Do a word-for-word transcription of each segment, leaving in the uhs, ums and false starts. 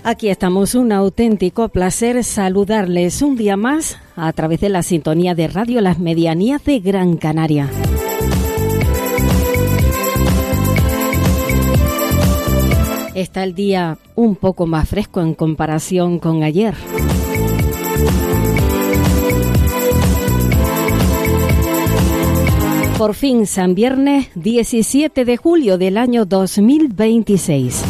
Aquí estamos, un auténtico placer saludarles un día más a través de la sintonía de Radio Las Medianías de Gran Canaria. Está el día un poco más fresco en comparación con ayer. Por fin, San Viernes diecisiete de julio del año dos mil veintiséis.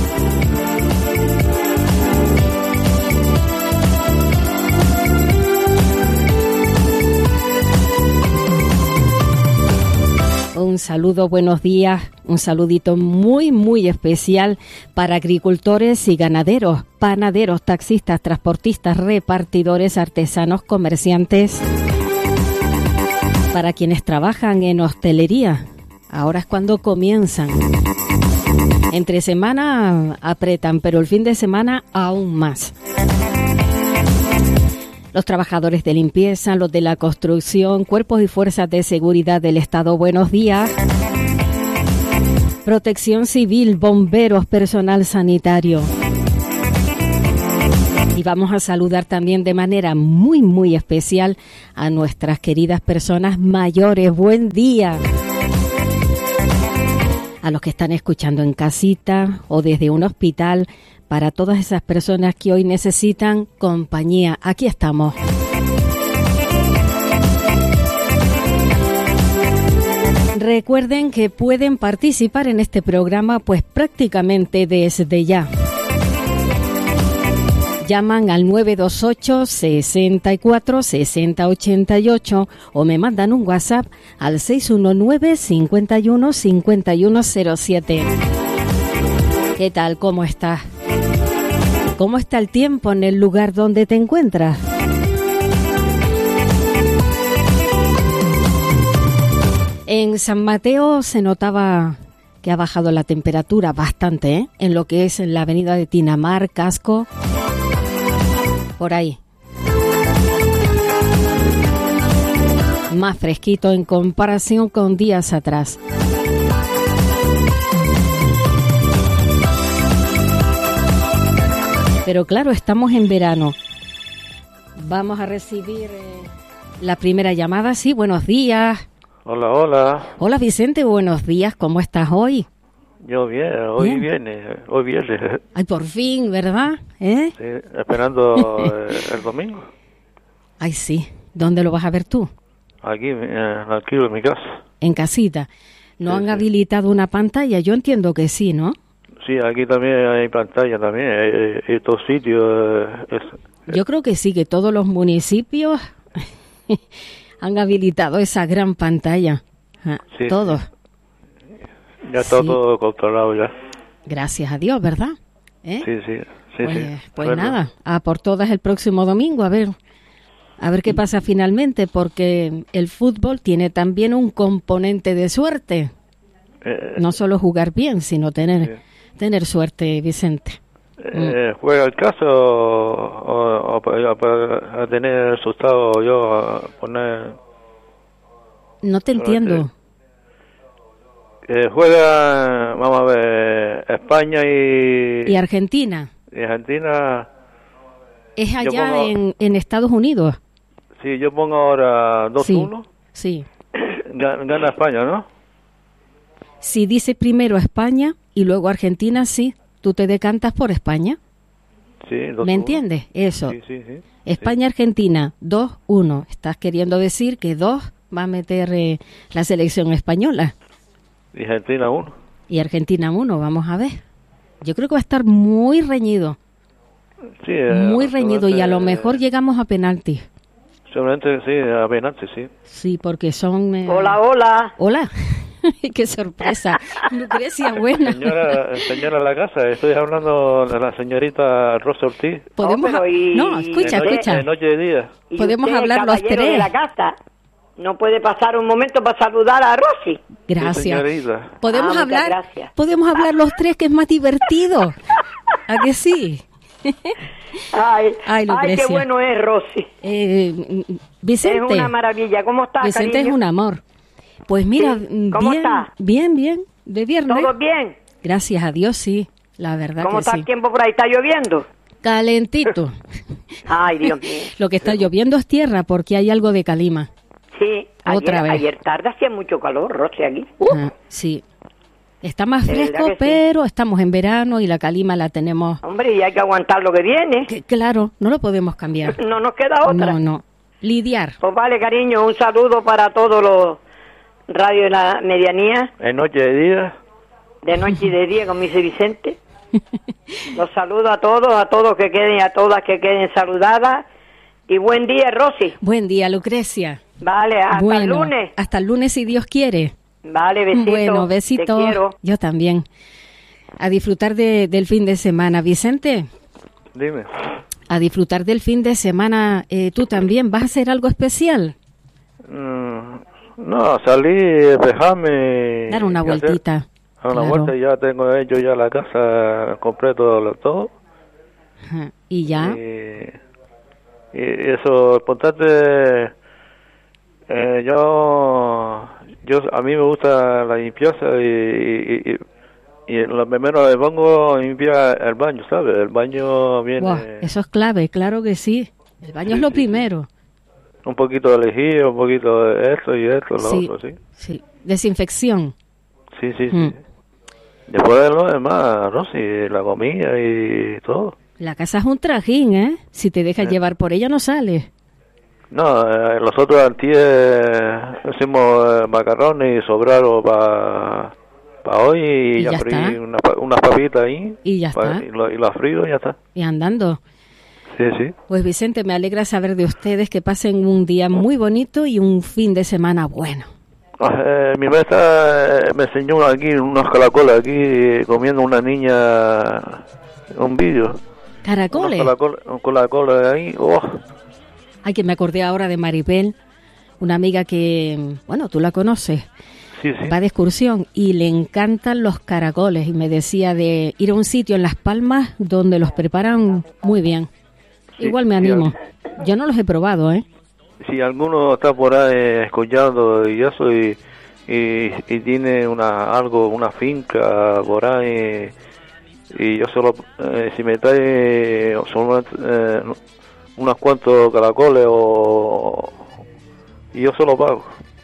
Un saludo, buenos días, un saludito muy, muy especial para agricultores y ganaderos, panaderos, taxistas, transportistas, repartidores, artesanos, comerciantes, para quienes trabajan en hostelería. Ahora es cuando comienzan. Entre semana apretan, pero el fin de semana aún más. Los trabajadores de limpieza, los de la construcción, cuerpos y fuerzas de seguridad del Estado, buenos días. Protección civil, bomberos, personal sanitario. Y vamos a saludar también de manera muy, muy especial a nuestras queridas personas mayores. Buen día. A los que están escuchando en casita o desde un hospital. Para todas esas personas que hoy necesitan compañía, aquí estamos. Recuerden que pueden participar en este programa pues prácticamente desde ya. Llaman al nueve dos ocho, seis cuatro, seis cero ocho ocho o me mandan un WhatsApp al seis uno nueve, cinco uno, cinco uno cero siete. ¿Qué tal? ¿Cómo estás? ¿Cómo está el tiempo en el lugar donde te encuentras? En San Mateo se notaba que ha bajado la temperatura bastante, ¿eh? En lo que es en la avenida de Tinamar, Casco, por ahí. Más fresquito en comparación con días atrás. Pero claro, estamos en verano. Vamos a recibir eh, la primera llamada. Sí, buenos días. Hola, hola. Hola, Vicente, buenos días. ¿Cómo estás hoy? Yo bien, hoy Bien. viene, hoy viene. Ay, por fin, ¿verdad? ¿Eh? Sí, esperando eh, el domingo. Ay, sí. ¿Dónde lo vas a ver tú? Aquí, eh, alquilo en mi casa. En casita. ¿No Sí, han sí. habilitado una pantalla? Yo entiendo que sí, ¿no? Sí, aquí también hay pantalla también, hay, hay, hay estos sitios. Eh, es, Yo creo que sí, que todos los municipios han habilitado esa gran pantalla. Ah, Sí, todos. ya está Sí. todo controlado ya. Gracias a Dios, ¿verdad? ¿Eh? Sí, sí, sí. Pues, sí. pues Bueno, nada, a por todas el próximo domingo, a ver, a ver qué pasa finalmente, porque el fútbol tiene también un componente de suerte. eh, No solo jugar bien, sino tener, Sí. tener suerte, Vicente. eh, ¿Juega el caso o, o, o para, para tener asustado yo a poner... No te entiendo. Eh, juega, vamos a ver, España y, ¿Y Argentina? y Argentina. Es Yo allá pongo- en, en Estados Unidos. Si yo pongo ahora dos uno, Sí. ga- gana España, ¿no? Si dice primero España y luego Argentina, sí, tú te decantas por España. Sí, dos uno. ¿Me entiendes? Eso. Sí, sí, sí. España-Argentina, dos uno. Estás queriendo decir que dos va a meter eh, la selección española. Y Argentina uno. Y Argentina uno, vamos a ver. Yo creo que va a estar muy reñido. Sí, eh, Muy reñido y a lo seguramente- mejor llegamos a penaltis. Seguramente sí, a penalti, sí. Sí, porque son... eh, Hola, hola. Hola. Qué sorpresa. Lucrecia, buena. Señora, señora la casa, estoy hablando de la señorita Rosa Ortiz. Podemos No, pero ha- y- no, escucha, de, no- escucha. de noche y día. Y Podemos usted, hablar los caballero tres. de la casa, ¿no puede pasar un momento para saludar a Rosy? Sí, Gracias. señorita. Podemos Ah, muchas hablar, gracias. podemos hablar los tres, que es más divertido. ¿A que sí? Ay, Ay, ay, Lucrecia. qué bueno es Rosy. Eh, Vicente. Es una maravilla. ¿Cómo está, Vicente cariño? es un amor. Pues mira, Sí. ¿Cómo bien, está? bien, bien, de viernes. ¿Todo bien? Gracias a Dios, sí, la verdad ¿Cómo que está sí. el tiempo por ahí? ¿Está lloviendo? calentito. Ay, Dios mío. Lo que está lloviendo es tierra porque hay algo de calima. Sí, Otra ayer, vez. ayer tarde hacía mucho calor, Rosy, aquí. Uh, Ah, sí. Está más De verdad fresco, que sí. pero estamos en verano y la calima la tenemos. hombre, y hay que aguantar lo que viene. Que, claro, no lo podemos cambiar. No nos queda otra. No, no. Lidiar. Pues vale, cariño, un saludo para todos los radios de la medianía, En noche de día. de noche y de día, como dice Vicente. Los saludo a todos, a todos que queden, a todas que queden saludadas. Y buen día, Rosy. Buen día, Lucrecia. Vale, hasta bueno, el lunes. Hasta el lunes si Dios quiere. Vale, besito. Bueno, Te besitos. quiero. Yo también. A disfrutar de, del fin de semana. Vicente, Dime. a disfrutar del fin de semana. Eh, ¿Tú también vas a hacer algo especial? Mm, no, salí, despejarme. Dar una y hacer- vueltita. dar una Claro. vuelta y ya tengo hecho ya la casa, compré todo. lo- todo Ajá. ¿Y ya? Y, y eso, importante, eh, yo, yo, a mí me gusta la limpieza y, y, y, y lo primero le pongo a limpiar el baño, ¿sabes? El baño viene Buah, eso es clave, claro que sí. El baño Sí, es lo sí, primero. un poquito de lejía, un poquito de esto y esto, lo Sí, otro, sí. sí. Desinfección. Sí, sí, sí. Mm. Después de lo demás, Rosy, la comida y todo. La casa es un trajín, ¿eh? Si te dejas Eh. llevar por ella no sales. No, eh, nosotros antier hicimos eh, macarrones y sobraron para pa hoy y, Y ya, ya freí está. una pa- unas papitas ahí. Y ya pa- está. Y, lo, y las frío y ya está. Y andando. Sí, sí. Pues Vicente, me alegra saber de ustedes que pasen un día muy bonito y un fin de semana bueno. Ah, eh, mi maestra eh, me enseñó aquí unos caracoles aquí comiendo una niña un vídeo. Caracoles. Unos caracoles, caracoles ahí. Oh. Ay, que me acordé ahora de Maribel, una amiga que, bueno, tú la conoces, Sí, sí. va de excursión y le encantan los caracoles y me decía de ir a un sitio en Las Palmas donde los preparan muy bien. Sí, Igual me sí, animo. Yo no los he probado, ¿eh? Si alguno está por ahí escuchando y eso y, y, y tiene una algo, una finca por ahí y yo solo, eh, si me trae solo, eh, unos cuantos caracoles o y yo solo pago.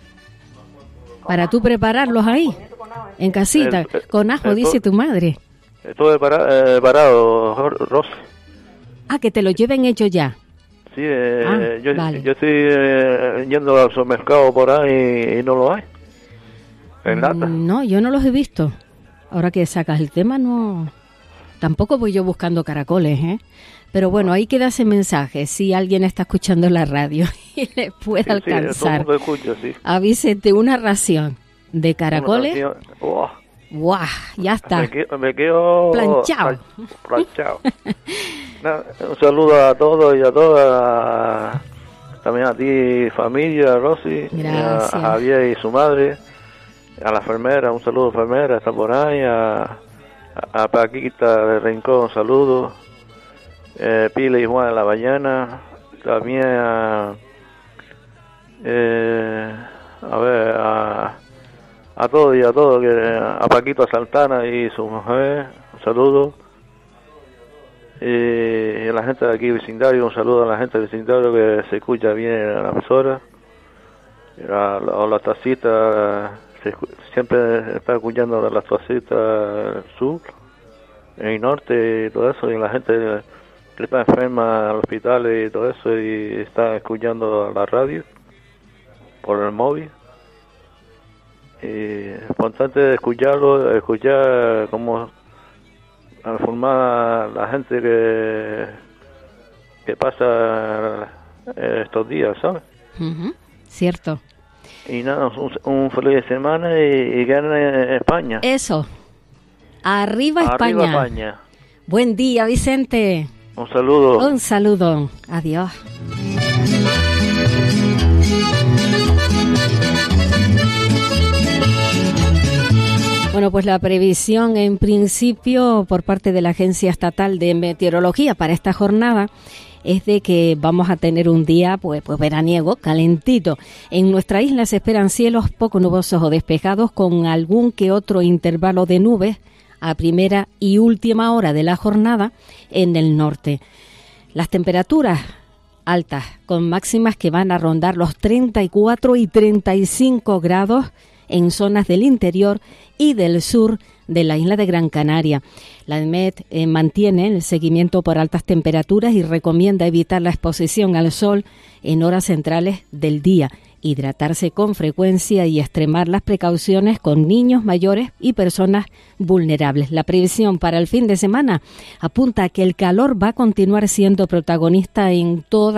Para tú prepararlos ahí, en casita, El- el- con ajo, el- dice tu madre. Estoy para, eh, parado, Ros. Ah, que te lo lleven hecho ya. Sí, eh, Ah, yo, vale. yo estoy eh, yendo al supermercado por ahí y no lo hay. En lata. Mm, No, yo no los he visto. Ahora que sacas el tema, no. Tampoco voy yo buscando caracoles, ¿eh? Pero bueno, ahí queda ese mensaje. Si alguien está escuchando la radio y le puede Sí, sí, todo el alcanzar mundo escucha, sí. a Vicente una ración de caracoles, Una ración, oh, ¡guau! Ya está. me, quedo, me quedo Planchado. planchado. Nada, un saludo a todos y a todas. También a ti, familia, Rosy. y A, Gracias. a Javier y su madre. A la enfermera, un saludo, enfermera, está por ahí. A, a, a Paquita de Rincón, un saludo. Eh, Pila y Juan de la Mañana. También a. Eh, a ver, a. A todos y a todos, que a Paquito Santana y su mujer, un saludo. Y a la gente de aquí vecindario, un saludo a la gente del vecindario que se escucha bien en la emisora. Y a, a las tacitas, se escu- siempre está escuchando las tacitas del sur, en el norte y todo eso, y la gente que está enferma al hospital y todo eso, y está escuchando la radio por el móvil. Y es importante escucharlo, escuchar cómo informar a la gente que, que pasa estos días, ¿sabes? Ujú, cierto. Y nada, un, un feliz semana y, y gane España. Eso. Arriba España. Arriba España. Buen día, Vicente. Un saludo. Un saludo. Adiós. Bueno, pues la previsión en principio por parte de la Agencia Estatal de Meteorología para esta jornada es de que vamos a tener un día pues, pues veraniego, calentito. En nuestra isla se esperan cielos poco nubosos o despejados con algún que otro intervalo de nubes a primera y última hora de la jornada en el norte. Las temperaturas altas, con máximas que van a rondar los treinta y cuatro y treinta y cinco grados en zonas del interior y del sur de la isla de Gran Canaria. La EMET eh, mantiene el seguimiento por altas temperaturas y recomienda evitar la exposición al sol en horas centrales del día, hidratarse con frecuencia y extremar las precauciones con niños mayores y personas vulnerables. La previsión para el fin de semana apunta a que el calor va a continuar siendo protagonista en toda